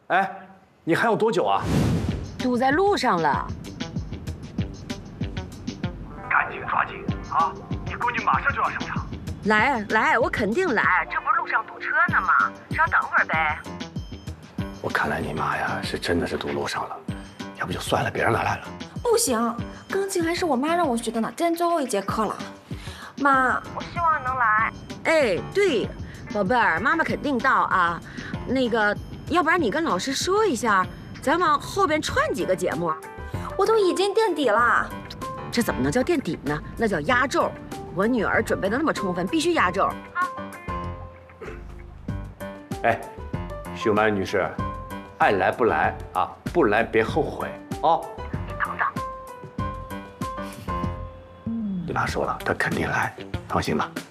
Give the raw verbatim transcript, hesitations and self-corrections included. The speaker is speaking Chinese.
哎，你还有多久啊？ 堵在路上了。 赶紧抓紧啊！你闺女马上就要生产。 来来，我肯定来，这不是路上堵车呢吗？稍等会儿呗。 我看来你妈呀，是真的是堵路上了，要不就算了，别让她来了。 不行，钢琴还是我妈让我学的呢，今天最后一节课了。妈，我希望能来。 哎，对，宝贝儿，妈妈肯定到啊。那个，要不然你跟老师说一下，咱往后边串几个节目。 我都已经垫底了。 这怎么能叫垫底呢？那叫压轴。我女儿准备的那么充分，必须压轴啊！ 哎，秀曼女士，爱来不来啊，不来别后悔哦。你等等。你妈说了，她肯定来，放心吧。